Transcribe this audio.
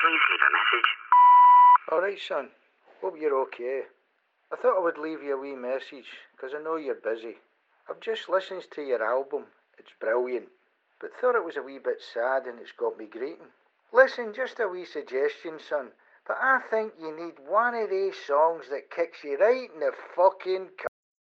Please leave a message. Alright, son. Hope you're okay. I thought I would leave you a wee message, 'cause I know you're busy. I've just listened to your album. It's brilliant. But thought it was a wee bit sad and it's got me greeting. Listen, just a wee suggestion, son. But I think you need one of these songs that kicks you right in the fucking